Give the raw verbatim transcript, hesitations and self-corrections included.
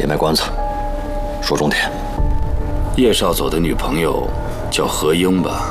别卖关子，说重点。 叶少佐的女朋友叫何英吧？